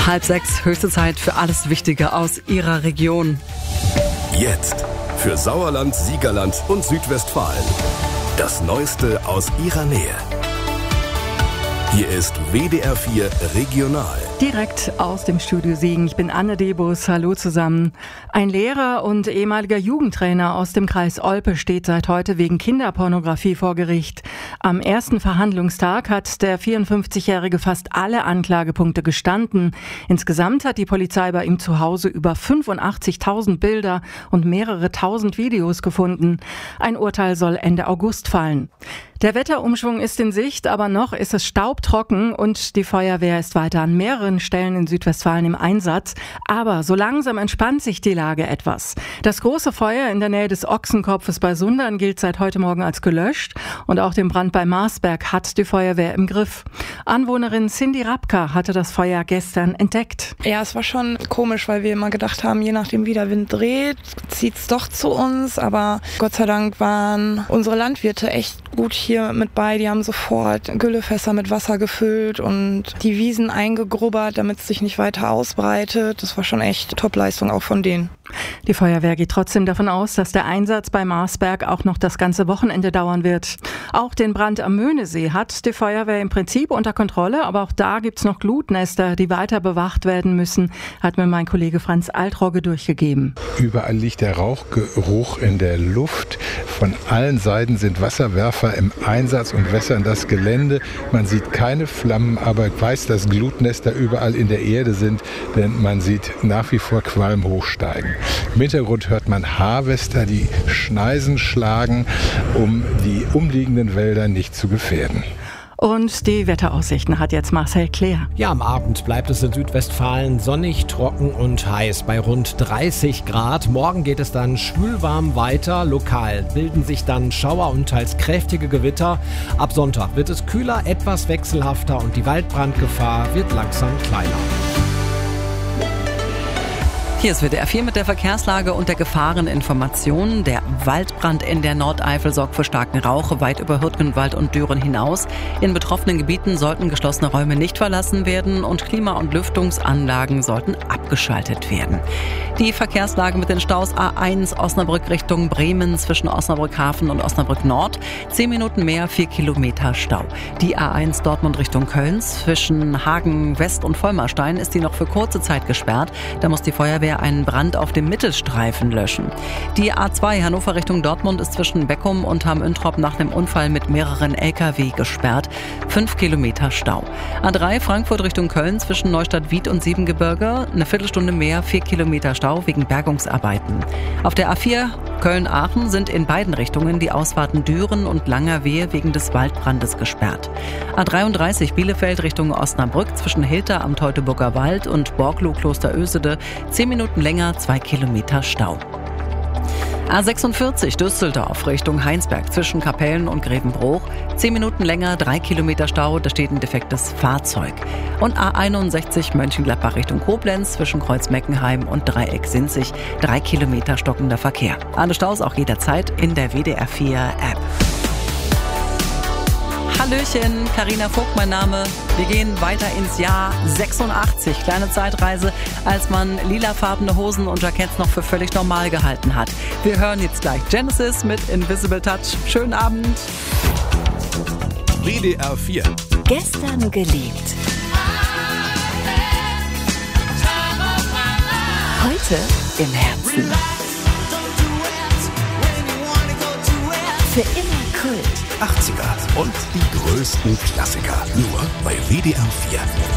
5:30, höchste Zeit für alles Wichtige aus Ihrer Region. Jetzt für Sauerland, Siegerland und Südwestfalen. Das Neueste aus Ihrer Nähe. Hier ist WDR 4 Regional. Direkt aus dem Studio Siegen. Ich bin Anne Debus. Hallo zusammen. Ein Lehrer und ehemaliger Jugendtrainer aus dem Kreis Olpe steht seit heute wegen Kinderpornografie vor Gericht. Am ersten Verhandlungstag hat der 54-Jährige fast alle Anklagepunkte gestanden. Insgesamt hat die Polizei bei ihm zu Hause über 85.000 Bilder und mehrere tausend Videos gefunden. Ein Urteil soll Ende August fallen. Der Wetterumschwung ist in Sicht, aber noch ist es staubtrocken und die Feuerwehr ist weiter an mehreren Stellen in Südwestfalen im Einsatz. Aber so langsam entspannt sich die Lage etwas. Das große Feuer in der Nähe des Ochsenkopfes bei Sundern gilt seit heute Morgen als gelöscht und auch den Brand bei Marsberg hat die Feuerwehr im Griff. Anwohnerin Cindy Rapka hatte das Feuer gestern entdeckt. Ja, es war schon komisch, weil wir immer gedacht haben, je nachdem wie der Wind dreht, zieht es doch zu uns. Aber Gott sei Dank waren unsere Landwirte echt gut hier mit bei. Die haben sofort Güllefässer mit Wasser gefüllt und die Wiesen eingegrubbert, damit es sich nicht weiter ausbreitet. Das war schon echt Topleistung auch von denen. Die Feuerwehr geht trotzdem davon aus, dass der Einsatz bei Marsberg auch noch das ganze Wochenende dauern wird. Auch den Brand am Möhnesee hat die Feuerwehr im Prinzip unter Kontrolle, aber auch da gibt's noch Glutnester, die weiter bewacht werden müssen, hat mir mein Kollege Franz Altrogge durchgegeben. Überall liegt der Rauchgeruch in der Luft. Von allen Seiten sind Wasserwerfer im Einsatz und wässern das Gelände. Man sieht keine Flammen, aber ich weiß, dass Glutnester überall in der Erde sind, denn man sieht nach wie vor Qualm hochsteigen. Im Hintergrund hört man Harvester, die Schneisen schlagen, um die umliegenden Wälder nicht zu gefährden. Und die Wetteraussichten hat jetzt Marcel Claire. Ja, am Abend bleibt es in Südwestfalen sonnig, trocken und heiß bei rund 30 Grad. Morgen geht es dann schwülwarm weiter. Lokal bilden sich dann Schauer und teils kräftige Gewitter. Ab Sonntag wird es kühler, etwas wechselhafter und die Waldbrandgefahr wird langsam kleiner. Hier ist WDR 4 mit der Verkehrslage und der Gefahreninformation. Der Waldbrand in der Nordeifel sorgt für starken Rauch weit über Hürtgenwald und Düren hinaus. In betroffenen Gebieten sollten geschlossene Räume nicht verlassen werden und Klima- und Lüftungsanlagen sollten abgeschaltet werden. Die Verkehrslage mit den Staus A1 Osnabrück Richtung Bremen zwischen Osnabrück Hafen und Osnabrück Nord. 10 Minuten mehr, 4 Kilometer Stau. Die A1 Dortmund Richtung Köln zwischen Hagen West und Vollmerstein ist die noch für kurze Zeit gesperrt. Da muss die Feuerwehr einen Brand auf dem Mittelstreifen löschen. Die A2 Hannover Richtung Dortmund ist zwischen Beckum und Hamm-Üntrop nach dem Unfall mit mehreren Lkw gesperrt. 5 Kilometer Stau. A3 Frankfurt Richtung Köln zwischen Neustadt-Wied und Siebengebirge. Eine Viertelstunde mehr, 4 Kilometer Stau wegen Bergungsarbeiten. Auf der A4 Köln-Aachen sind in beiden Richtungen die Ausfahrten Düren und Langerwehe wegen des Waldbrandes gesperrt. A33 Bielefeld Richtung Osnabrück zwischen Hilter am Teutoburger Wald und Borglow-Klosterösede 10 Minuten länger, 2 Kilometer Stau. A46 Düsseldorf Richtung Heinsberg zwischen Kapellen und Grevenbruch. 10 Minuten länger, 3 Kilometer Stau, da steht ein defektes Fahrzeug. Und A61 Mönchengladbach Richtung Koblenz zwischen Kreuz-Meckenheim und Dreieck-Sinzig. 3 Kilometer stockender Verkehr. Alle Staus auch jederzeit in der WDR 4 App. Hallöchen, Carina Vogt mein Name. Wir gehen weiter ins Jahr 86. Kleine Zeitreise, als man lilafarbene Hosen und Jacketts noch für völlig normal gehalten hat. Wir hören jetzt gleich Genesis mit Invisible Touch. Schönen Abend. WDR 4. Gestern geliebt. Heute im Herzen. Für immer Kult. 80er und die größten Klassiker. Nur bei WDR 4.